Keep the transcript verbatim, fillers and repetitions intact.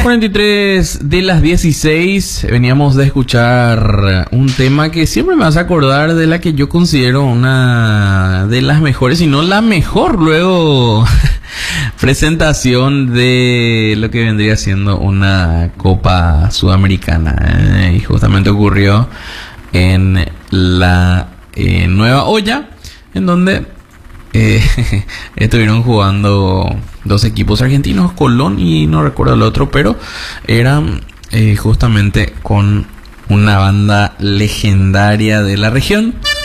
cuarenta y tres de las dieciséis, veníamos de escuchar un tema que siempre me hace acordar de la que yo considero una de las mejores, si no la mejor, luego presentación de lo que vendría siendo una Copa Sudamericana. Eh, y justamente ocurrió en la eh, Nueva Olla, en donde eh, estuvieron jugando dos equipos argentinos, Colón y no recuerdo el otro, pero eran eh, justamente con una banda legendaria de la región.